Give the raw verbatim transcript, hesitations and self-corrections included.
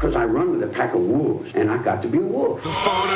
because I run with a pack of wolves, and I got to be a wolf.